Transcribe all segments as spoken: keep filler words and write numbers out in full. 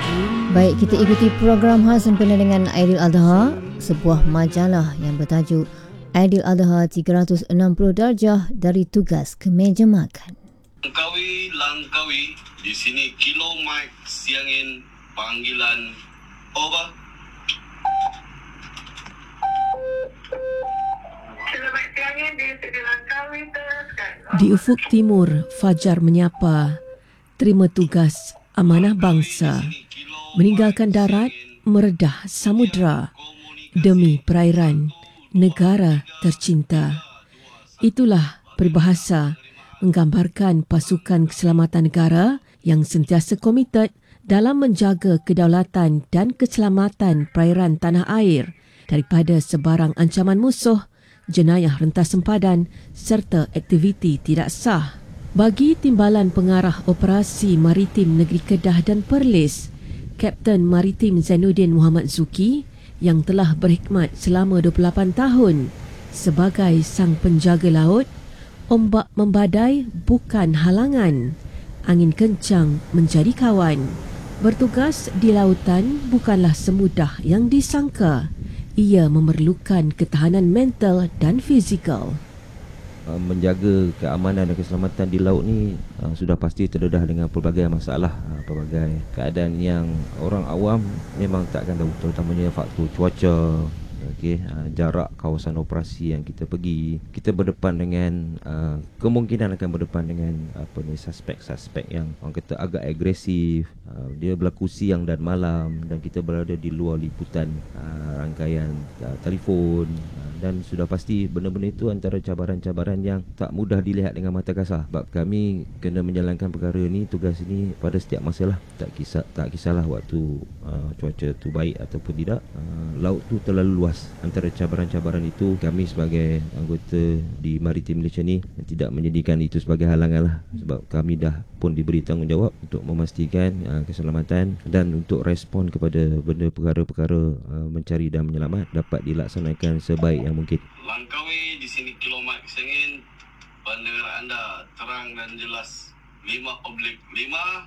Baik, kita ikuti program khas sempena dengan Aidiladha, sebuah majalah yang bertajuk Aidiladha tiga ratus enam puluh darjah dari tugas ke meja makan. Langkawi, Langkawi, di sini Kilo Mike Siangin, panggilan over. Kilo Mike Siangin di sini Langkawi, teruskan. Di ufuk timur, Fajar menyapa, terima tugas amanah bangsa, meninggalkan darat, meredah samudera demi perairan negara tercinta. Itulah peribahasa menggambarkan pasukan keselamatan negara yang sentiasa komited dalam menjaga kedaulatan dan keselamatan perairan tanah air daripada sebarang ancaman musuh, jenayah rentas sempadan serta aktiviti tidak sah. Bagi Timbalan Pengarah Operasi Maritim Negeri Kedah dan Perlis, Kapten Maritim Zainuddin Muhammad Zuki yang telah berkhidmat selama dua puluh lapan tahun sebagai sang penjaga laut, ombak membadai bukan halangan, angin kencang menjadi kawan. Bertugas di lautan bukanlah semudah yang disangka. Ia memerlukan ketahanan mental dan fizikal. Menjaga keamanan dan keselamatan di laut ni uh, sudah pasti terdedah dengan pelbagai masalah, uh, pelbagai keadaan yang orang awam memang tak akan tahu, terutamanya faktor cuaca, okay, uh, jarak kawasan operasi yang kita pergi. Kita berdepan dengan uh, kemungkinan akan berdepan dengan apa ni suspek-suspek yang orang kata agak agresif. Uh, dia berlaku siang dan malam dan kita berada di luar liputan uh, rangkaian uh, telefon. Uh, Dan sudah pasti benda-benda itu antara cabaran-cabaran yang tak mudah dilihat dengan mata kasar. Sebab kami kena menjalankan perkara ni, tugas ini pada setiap masa lah. Tak kisah, tak kisahlah waktu uh, cuaca tu baik ataupun tidak. Uh, laut tu terlalu luas. Antara cabaran-cabaran itu, kami sebagai anggota di Maritim Malaysia ni tidak menjadikan itu sebagai halangan lah. Sebab kami dah pun diberi tanggungjawab untuk memastikan uh, keselamatan dan untuk respon kepada benda perkara-perkara uh, mencari dan menyelamat dapat dilaksanakan sebaik yang mungkin. Langkawi, di sini Kilo Mike Siangin, pendengaran anda terang dan jelas. lima oblik lima.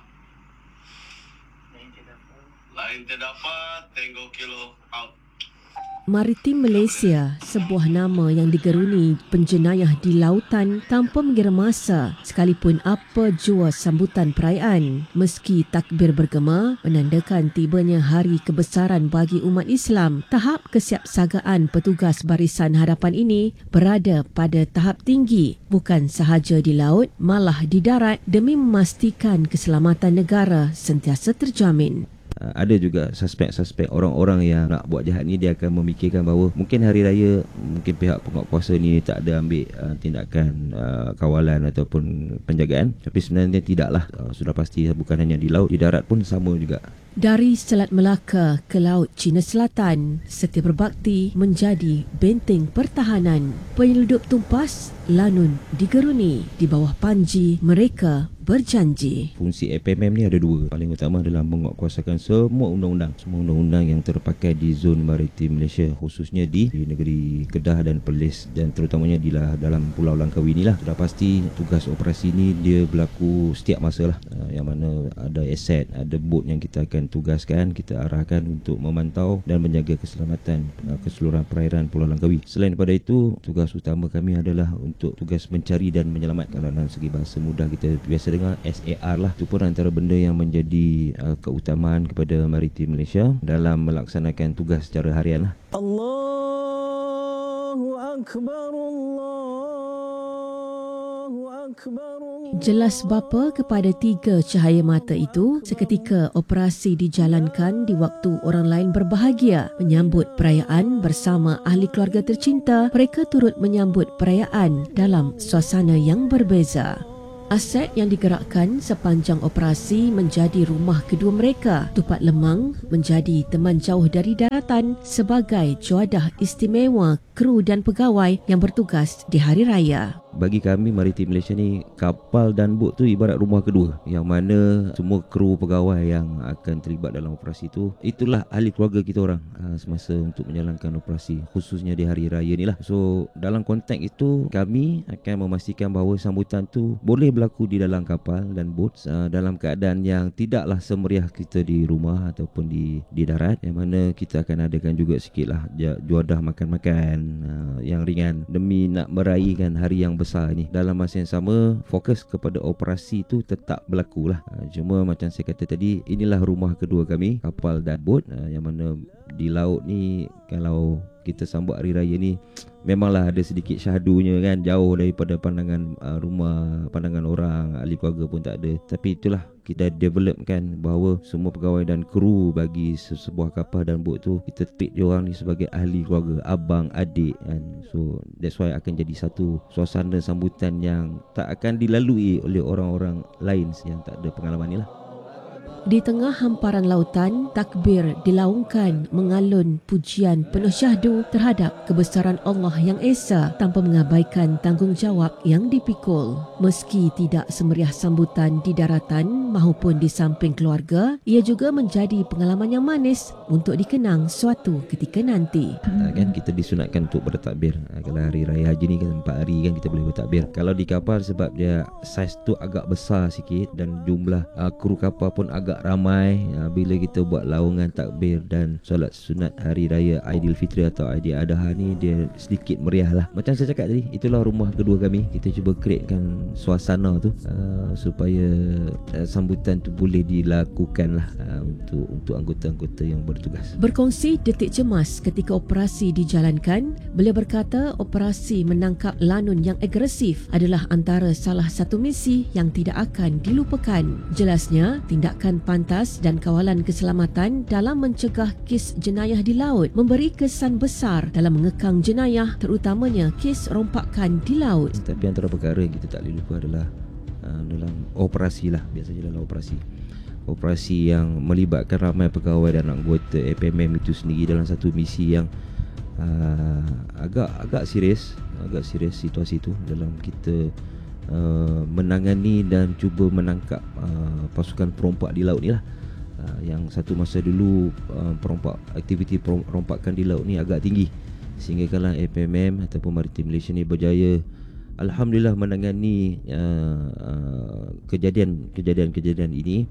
Lain terdapat, Tango Kilo out. Maritim Malaysia, sebuah nama yang digeruni penjenayah di lautan tanpa mengira masa sekalipun apa jua sambutan perayaan. Meski takbir bergema menandakan tibanya hari kebesaran bagi umat Islam, tahap kesiapsagaan petugas barisan hadapan ini berada pada tahap tinggi, bukan sahaja di laut, malah di darat demi memastikan keselamatan negara sentiasa terjamin. Uh, ada juga suspek-suspek orang-orang yang nak buat jahat ni, dia akan memikirkan bahawa mungkin hari raya, mungkin pihak penguatkuasa ni tak ada ambil uh, tindakan uh, kawalan ataupun penjagaan, tapi sebenarnya tidaklah. Uh, sudah pasti bukan hanya di laut, di darat pun sama juga. Dari Selat Melaka ke Laut Cina Selatan, Setia Berbakti menjadi benteng pertahanan. Penyeludup tumpas lanun digeruni, di bawah panji mereka berjanji. Fungsi A P M M ni ada dua. Paling utama adalah menguatkuasakan semua undang-undang, semua undang-undang yang terpakai di zon maritim Malaysia, khususnya di, di negeri Kedah dan Perlis, dan terutamanya di lah, dalam Pulau Langkawi inilah. Sudah pasti tugas operasi ni dia berlaku setiap masa lah, yang mana ada aset, ada bot yang kita akan tugaskan, kita arahkan untuk memantau dan menjaga keselamatan keseluruhan perairan Pulau Langkawi. Selain daripada itu, tugas utama kami adalah untuk tugas mencari dan menyelamatkan. Kalau dalam segi bahasa mudah kita biasa dengar S A R lah. Itu pun antara benda yang menjadi uh, keutamaan kepada Maritim Malaysia dalam melaksanakan tugas secara harian lah. Allahu Akbar, Allahu Akbar. Jelas bapa kepada tiga cahaya mata itu, seketika operasi dijalankan di waktu orang lain berbahagia menyambut perayaan bersama ahli keluarga tercinta. Mereka turut menyambut perayaan dalam suasana yang berbeza. Aset yang digerakkan sepanjang operasi menjadi rumah kedua mereka. Tupat Lemang menjadi teman jauh dari daratan sebagai juadah istimewa kru dan pegawai yang bertugas di hari raya. bagi kami Maritim Malaysia ni, kapal dan bot tu ibarat rumah kedua, yang mana semua kru pegawai yang akan terlibat dalam operasi tu, itulah ahli keluarga kita orang uh, semasa untuk menjalankan operasi, khususnya di hari raya ni lah. So dalam konteks itu, kami akan memastikan bahawa sambutan tu boleh berlaku di dalam kapal dan bot uh, dalam keadaan yang tidaklah semeriah kita di rumah ataupun di di darat, yang mana kita akan adakan juga sikit lah juadah makan-makan uh, yang ringan demi nak meraihkan hari yang besar ni. Dalam masa yang sama, fokus kepada operasi tu tetap berlaku lah. uh, Cuma macam saya kata tadi, inilah rumah kedua kami, kapal dan bot, uh, yang mana di laut ni, kalau kita sambut hari raya ni, memanglah ada sedikit syahdunya kan, jauh daripada pandangan uh, rumah, pandangan orang, ahli keluarga pun tak ada. Tapi itulah, kita developkan bahawa semua pegawai dan kru bagi sebuah kapal dan bot tu, kita treat diorang ni sebagai ahli keluarga, abang, adik kan. So that's why akan jadi satu suasana sambutan yang tak akan dilalui oleh orang-orang lain yang tak ada pengalaman ni lah. Di tengah hamparan lautan, takbir dilaungkan mengalun pujian penuh syahdu terhadap kebesaran Allah yang Esa tanpa mengabaikan tanggungjawab yang dipikul. Meski tidak semeriah sambutan di daratan maupun di samping keluarga, ia juga menjadi pengalaman yang manis untuk dikenang suatu ketika nanti. Ha, kan kita disunatkan untuk bertakbir. Ha, kalau hari raya haji ni kan empat hari kan kita boleh bertakbir. Kalau di kapal, sebab dia saiz tu agak besar sikit dan jumlah uh, kru kapal pun agak ramai, uh, bila kita buat laungan takbir dan solat sunat hari raya Aidilfitri atau Aidiladha ni, dia sedikit meriah lah. Macam saya cakap tadi, itulah rumah kedua kami. Kita cuba createkan suasana tu uh, supaya uh, sambutan tu boleh dilakukan lah uh, untuk untuk anggota-anggota yang bertugas. Berkongsi detik cemas ketika operasi dijalankan, beliau berkata operasi menangkap lanun yang agresif adalah antara salah satu misi yang tidak akan dilupakan. Jelasnya, tindakan pantas dan kawalan keselamatan dalam mencegah kes jenayah di laut memberi kesan besar dalam mengekang jenayah, terutamanya kes rompakan di laut. Tapi antara perkara yang kita tak boleh lupa adalah uh, dalam operasi lah, biasanya dalam operasi operasi yang melibatkan ramai pegawai dan anggota A P M M itu sendiri dalam satu misi yang uh, agak agak serius, agak serius situasi itu dalam kita Uh, menangani dan cuba menangkap uh, pasukan perompak di laut ni lah. uh, Yang satu masa dulu uh, perompak, aktiviti perompakan di laut ni agak tinggi, sehingga kalau A P M M ataupun Maritim Malaysia ni berjaya, alhamdulillah, menangani uh, uh, kejadian-kejadian-kejadian ini,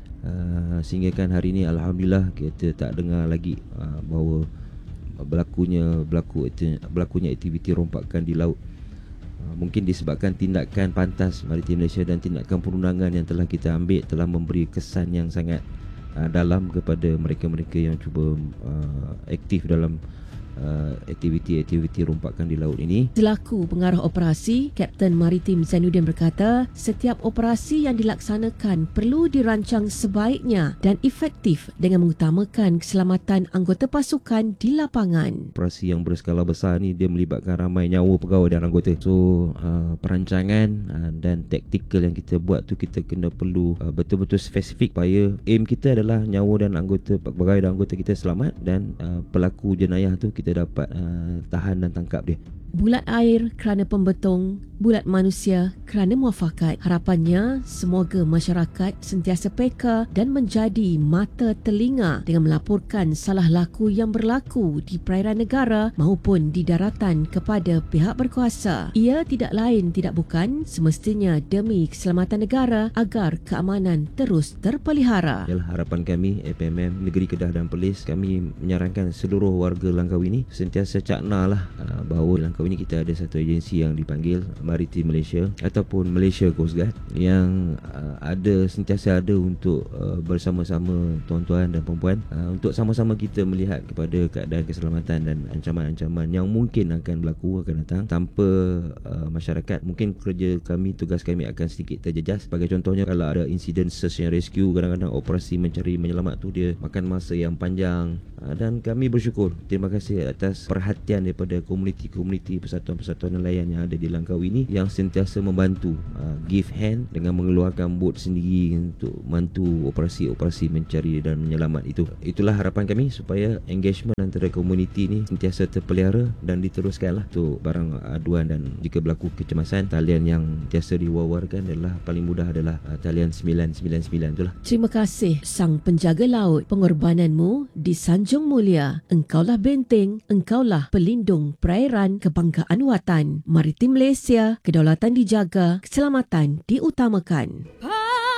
uh, sehingga kan hari ni alhamdulillah kita tak dengar lagi uh, bahawa berlakunya berlaku berlakunya aktiviti rompakan di laut. Mungkin disebabkan tindakan pantas Maritim Malaysia dan tindakan perundangan yang telah kita ambil telah memberi kesan yang sangat uh, dalam kepada mereka-mereka yang cuba uh, aktif dalam uh, aktiviti-aktiviti rompakan di laut ini. Selaku pengarah operasi, Kapten Maritim Zainuddin berkata, setiap operasi yang dilaksanakan perlu dirancang sebaiknya dan efektif dengan mengutamakan keselamatan anggota pasukan di lapangan. Operasi yang berskala besar ni dia melibatkan ramai nyawa pegawai dan anggota. So uh, perancangan uh, dan taktikal yang kita buat tu, kita kena perlu uh, betul-betul spesifik supaya aim kita adalah nyawa dan anggota pegawai dan anggota kita selamat, dan uh, pelaku jenayah tu kita dapat uh, tahan dan tangkap dia. Bulat air kerana pembetung, bulat manusia kerana muafakat. Harapannya, semoga masyarakat sentiasa peka dan menjadi mata telinga dengan melaporkan salah laku yang berlaku di perairan negara maupun di daratan kepada pihak berkuasa. Ia tidak lain tidak bukan semestinya demi keselamatan negara agar keamanan terus terpelihara. Ialah harapan kami A P M M Negeri Kedah dan Perlis, kami menyarankan seluruh warga Langkawi ini sentiasa cakna lah uh, bahawa Langkawi ini kita ada satu agensi yang dipanggil Maritim Malaysia ataupun Malaysia Coast Guard yang uh, ada sentiasa ada untuk uh, bersama-sama tuan-tuan dan perempuan uh, untuk sama-sama kita melihat kepada keadaan keselamatan dan ancaman-ancaman yang mungkin akan berlaku akan datang tanpa uh, masyarakat. Mungkin kerja kami, tugas kami akan sedikit terjejas. Sebagai contohnya, kalau ada insiden search and rescue, kadang-kadang operasi mencari menyelamat tu dia makan masa yang panjang, uh, dan kami bersyukur, terima kasih atas perhatian daripada komuniti-komuniti komuniti persatuan-persatuan nelayan yang ada di Langkawi ini yang sentiasa membantu uh, give hand dengan mengeluarkan bot sendiri untuk membantu operasi-operasi mencari dan menyelamat itu. Itulah harapan kami supaya engagement antara komuniti ni sentiasa terpelihara dan diteruskanlah untuk barang aduan, dan jika berlaku kecemasan, talian yang biasa diwawarkan adalah paling mudah adalah uh, talian sembilan sembilan sembilan itulah. Terima kasih Sang Penjaga Laut. Pengorbananmu disanjung mulia. Engkaulah benteng, engkaulah pelindung perairan, kebanggaan watan. Maritim Malaysia, kedaulatan dijaga, keselamatan diutamakan.